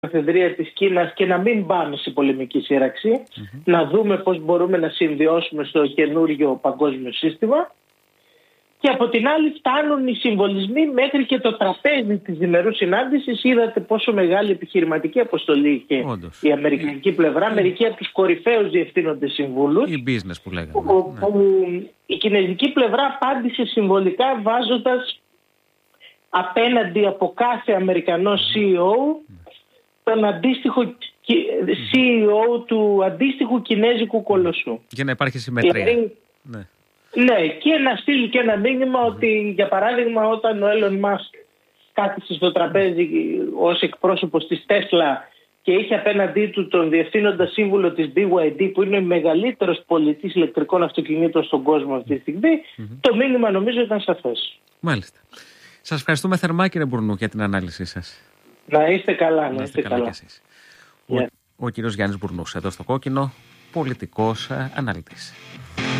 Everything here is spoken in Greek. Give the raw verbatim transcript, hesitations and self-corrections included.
Εφεδρεία της Κίνας και να μην πάμε σε πολεμική σύραξη, mm-hmm. να δούμε πώς μπορούμε να συμβιώσουμε στο καινούριο παγκόσμιο σύστημα. Και από την άλλη φτάνουν οι συμβολισμοί μέχρι και το τραπέζι της διμερούς συνάντησης. Είδατε πόσο μεγάλη επιχειρηματική αποστολή είχε Όντως. η αμερικανική πλευρά, mm. μερικοί από τους κορυφαίους διευθύνοντες συμβούλους. Η business που λέγαμε. Που, ναι. που η κινέζικη πλευρά απάντησε συμβολικά βάζοντας απέναντι από κάθε Αμερικανό σι ι ο τον αντίστοιχο σι ι ο του αντίστοιχου κινέζικου κολοσσού. Για να υπάρχει συμμετρία. Γιατί, ναι. ναι, και να στείλει και ένα μήνυμα mm. ότι, για παράδειγμα, όταν ο Έλλον Μάσκ κάθισε στο τραπέζι ως εκπρόσωπος της Τέσλα και είχε απέναντί του τον διευθύνοντα σύμβουλο της μπι γουάι ντι, που είναι ο μεγαλύτερος πολιτής ηλεκτρικών αυτοκινήτων στον κόσμο αυτή τη στιγμή, mm-hmm. το μήνυμα νομίζω ήταν σαφές. Μάλιστα. Σας ευχαριστούμε θερμά, κύριε Μπουρνού, για την ανάλυση σας. Να είστε καλά, να, να είστε καλά. καλά. Εσείς. Yeah. Ο, ο κύριος Γιάννης Μπουρνούς, εδώ στο Κόκκινο, πολιτικός αναλυτής.